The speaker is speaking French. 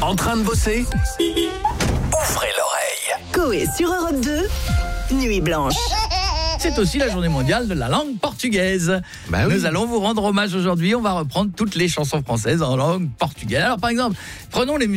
En train de bosser? Ouvrez l'oreille. Coé sur Europe 2, Nuit Blanche. C'est aussi la journée mondiale de la langue portugaise. Bah oui. Nous allons vous rendre hommage aujourd'hui. On va reprendre toutes les chansons françaises en langue portugaise. Alors par exemple, prenons les